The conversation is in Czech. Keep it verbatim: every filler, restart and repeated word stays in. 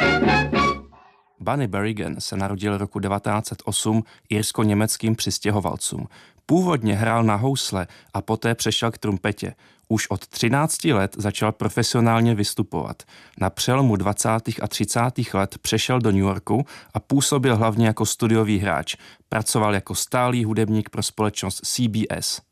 Bunny Berrigan se narodil roku devatenáct set osm irsko-německým přistěhovalcům. Původně hrál na housle a poté přešel k trumpetě. Už od třinácti let začal profesionálně vystupovat. Na přelomu dvacátých a třicátých let přešel do New Yorku a působil hlavně jako studiový hráč. Pracoval jako stálý hudebník pro společnost C B S.